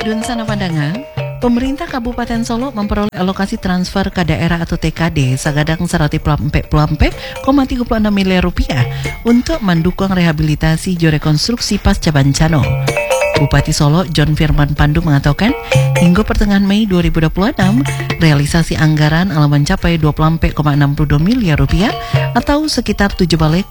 Dunsana Pandangan, pemerintah Kabupaten Solo memperoleh alokasi transfer ke daerah atau TKD segadang 144,36 miliar rupiah untuk mendukung rehabilitasi dan rekonstruksi pasca bencana. Bupati Solo John Firman Pandu mengatakan, hingga pertengahan Mei 2026, realisasi anggaran telah mencapai 24,62 miliar rupiah atau sekitar 17,05%.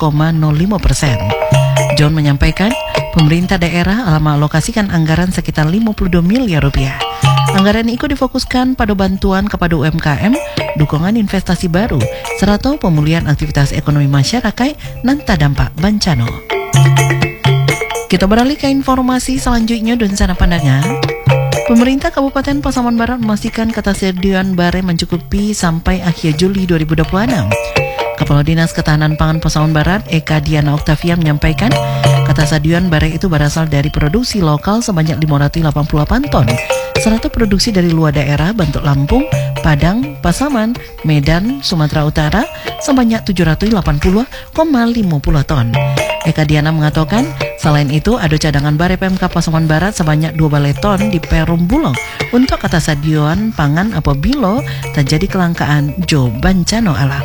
John menyampaikan, pemerintah daerah telah mengalokasikan anggaran sekitar 52 miliar rupiah. Anggaran itu difokuskan pada bantuan kepada UMKM, dukungan investasi baru, serta pemulihan aktivitas ekonomi masyarakat dan terdampak bencana. Kita beralih ke informasi selanjutnya dan sana pandangan. Pemerintah Kabupaten Pasaman Barat memastikan ketersediaan bare mencukupi sampai akhir Juli 2026. Kepala Dinas Ketahanan Pangan Pasaman Barat, Eka Diana Oktavia menyampaikan, ketersediaan bare itu berasal dari produksi lokal sebanyak 588 ton, serta produksi dari luar daerah bentuk Lampung, Padang, Pasaman, Medan, Sumatera Utara sebanyak 780,50 ton. Eka Diana mengatakan, selain itu ada cadangan bare PMK Pasaman Barat sebanyak 2 balai ton di Perum Bulog untuk ketersediaan pangan apabila terjadi kelangkaan jo bencana alam.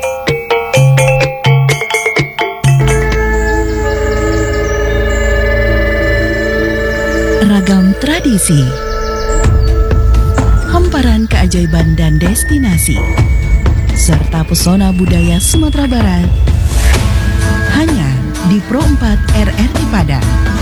Ragam tradisi, hamparan keajaiban dan destinasi, serta pesona budaya Sumatera Barat hanya di Pro 4 RRI Padang.